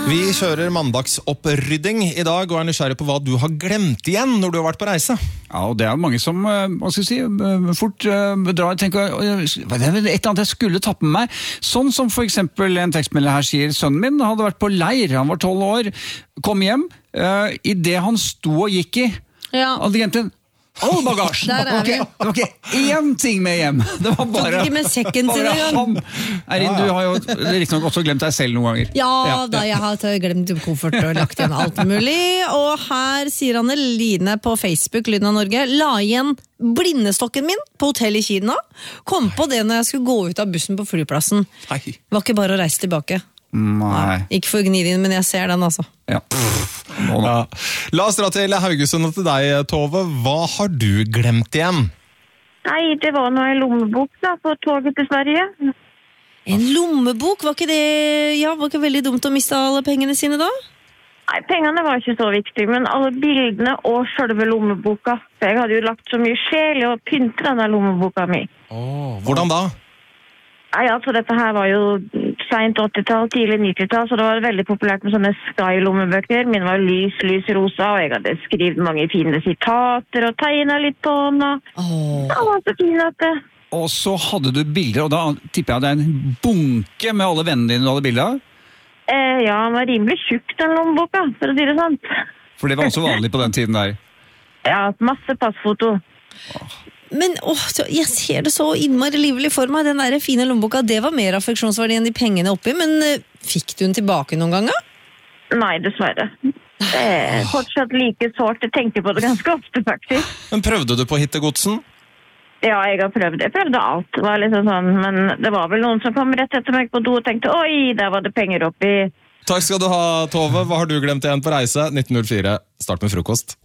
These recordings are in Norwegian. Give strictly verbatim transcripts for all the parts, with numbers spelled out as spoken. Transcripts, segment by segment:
Vi kjører mandagsopprydning I dag og er nysgjerrig på hva du har glemt igjen når du har vært på reise. Ja, og det er mange som, hva skal jeg si, fort drar, tenker, det er et eller annet jeg skulle tatt med meg. Sånn som for eksempel en tekstmelder her sier, sønnen min hadde vært på leir, han var tolv år, kom hjem, I det han sto og gikk I, ja. hadde glemt en all bagasjen. Der er vi. Det var ikke én ting med hjem. Det var bare, ikke med sekken sin bare han. Erin, du har jo riktig nok også glemt deg selv noen ganger. Ja, ja. Da jeg har glemt koffert og lagt igjen alt mulig. Og her sier Anne-Line på Facebook, Lyden av Norge, la igjen blindestokken min på hotell I Kina. Kom på det når jeg skulle gå ut av bussen på flyplassen. Hei. Det var ikke bare å reise tilbake. Nei. Ikke for å gni det inn, men jeg ser den altså. Ja. Ja. La oss dra til Haugesund og til deg, Tove. Hva har du glemt igjen? Nei, det var noe I lommebok da, på toget til Sverige. En lommebok? Var ikke det ja, var ikke veldig dumt å miste alle pengene sine da? Nei, pengene var ikke så viktige, men alle bildene og selve lommeboka. For jeg hadde jo lagt så mye sjel I å pynte denne lommeboka mi. Oh, hvordan da? Nei, altså dette her var jo sent åttitall, tidlig nittitall, så det var veldig populært med sånne Sky-lommebøker. Min var lys, lys rosa, og jeg hadde skrevet mange fine sitater og tegnet litt på den. Og... Oh. Det var så fint at det... Og så hadde du bilder, og da tipper jeg det er en bunke med alle vennene dine du hadde bilder av? Eh, ja, den var rimelig tjukk den lommeboka, for å si det sant. For det var også vanlig på den tiden der? Ja, masse passfoto. Åh. Men åh, jeg ser det så innmari livlig for meg. Den der fine lommeboka, det var mer affeksjonsverdi enn de pengene oppi. Men uh, fikk du den tilbake noen ganger? Nei, dessverre. Det er fortsatt like sårt. Jeg tenkte på det ganske ofte, faktisk. Men prøvde du på hittegodsen? Ja, jeg har prøvd. Jeg prøvde alt. Det var liksom sånn, men det var vel noen som kom rett etter meg på do og tenkte, oi, der var det penger oppi. Takk skal du ha, Tove. Hva har du glemt igjen på reise? nitten null fire. Start med frokost.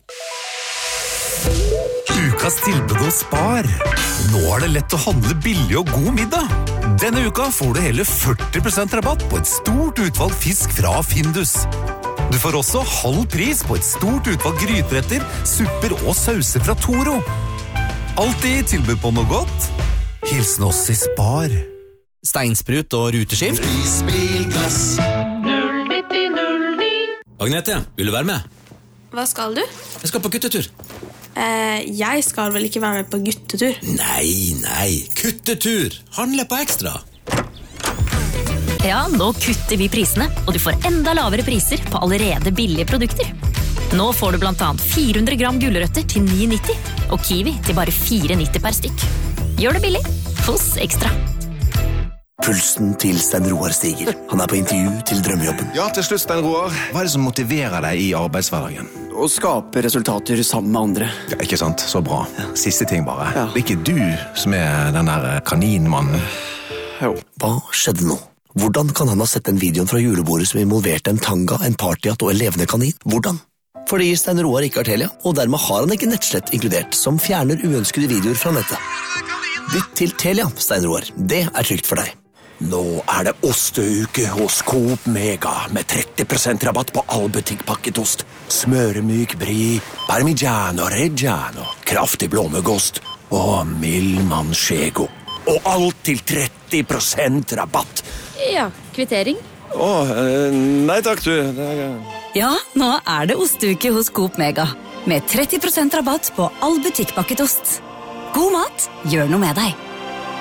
Ukas tilbud hos Spar. Nå er det lett å handle billig og god middag. Denne uka får du hele førti prosent rabatt på et stort utvalg fisk fra Findus. Du får også halv pris på et stort utvalg gryteretter, supper og sauser fra Toro. Alltid tilbud på noe godt. Hilsen oss I Spar. Steinsprut og ruteskift. Prisbilglass. null nitti null ni. Agnete, vil du være med? Hva skal du? Jeg skal på guttetur. Eh, jeg skal vel ikke være med på guttetur? Nei, nei, kuttetur. Handle på ekstra. Ja, nå kutter vi prisene, og du får enda lavere priser på allerede billige produkter. Nå får du blant annet fire hundre gram gulrøtter til ni nitti, og kiwi til bare fire nitti per stykk. Gjør det billig hos Ekstra. Pulsen til Stein Roar stiger. Han er på intervju til drømmejobben. Ja, til slutt, Stein Roar. Hva er det som motiverer deg I arbeidshverdagen? Å skape resultater sammen med andre. Ja, ikke sant? Så bra. Siste ting bare. Ja. Det er ikke du som er den der kaninmannen. Jo. Hva skjedde nå? Hvordan kan han ha sett den videoen fra julebordet som involverte en tanga, en partyhatt og en levende kanin? Hvordan? Fordi Stein Roar ikke har Telia, og dermed har han ikke nettslett inkludert, som fjerner uønskede videoer fra nettet. Bytt til Telia, Stein Roar. Det er trygt for deg. Nå er det osteuke hos Coop Mega med tretti prosent rabatt på all butikkpakket ost. Smøremyk brie, parmigiano reggiano, kraftig blåmuggost og mild manchego. Og alt til tretti prosent rabatt. Ja, kvittering. Åh, nei takk du. Ja, nå er det osteuke hos Coop Mega med tretti prosent rabatt på all butikkpakket ost. God mat, gjør noe med deg.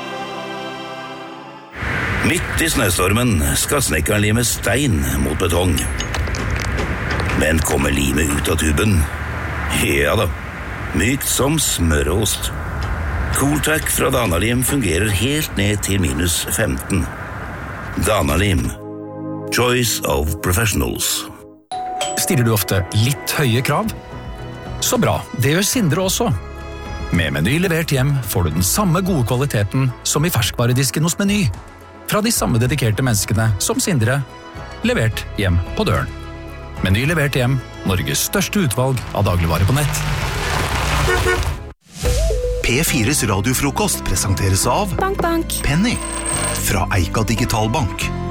Midt I snøstormen skal snekkeren lime stein mot betong. Men kommer limet ut av tuben? Ja da, mykt som smøreost. Cooltack fra Danalim fungerer helt ned til minus femten. Danalim. Choice of professionals. Stiller du ofte litt høye krav? Så bra, det gjør Sindre også. Med Meny levert hjem får du den samme gode kvaliteten som I ferskvaredisken hos Meny. Fra de samme dedikerte menneskene som Sindre, levert hjem på døren. Meny levert hjem, Norges største utvalg av dagligvarer på nett. P fires radiofrokost presenteres av Bank, bank. Penny fra Eika Digitalbank.